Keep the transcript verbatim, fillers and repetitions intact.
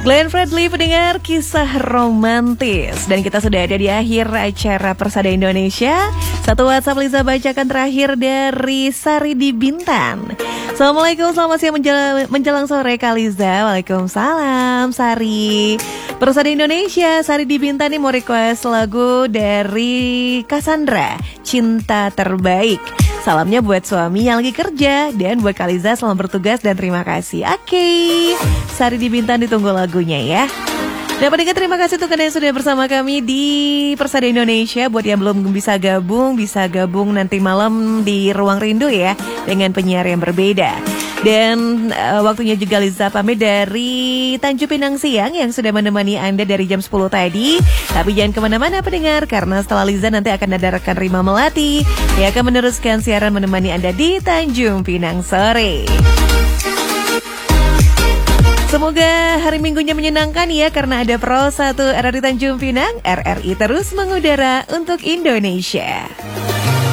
Glenn Fredly pendengar kisah romantis. Dan kita sudah ada di akhir acara Persada Indonesia. Satu WhatsApp Liza bacakan terakhir dari Sari di Bintan. Assalamualaikum, selamat siang menjelang, menjelang sore Kak Liza. Waalaikumsalam Sari. Persada Indonesia, Sari di Bintan nih mau request lagu dari Cassandra, Cinta Terbaik. Salamnya buat suami yang lagi kerja dan buat Kak Liza selamat bertugas dan terima kasih. Oke, Sari di Bintan ditunggu lagunya ya. Dan pendengar terima kasih untuk kalian yang sudah bersama kami di Persada Indonesia. Buat yang belum bisa gabung, bisa gabung nanti malam di Ruang Rindu ya dengan penyiar yang berbeda. Dan uh, waktunya juga Liza pamit dari Tanjung Pinang Siang yang sudah menemani Anda dari jam sepuluh tadi. Tapi jangan kemana-mana pendengar, karena setelah Liza nanti akan ada rekan Rima Melati yang akan meneruskan siaran menemani Anda di Tanjung Pinang sore. Semoga hari Minggunya menyenangkan ya, karena ada Pro satu R R I Tanjung Pinang, R R I terus mengudara untuk Indonesia.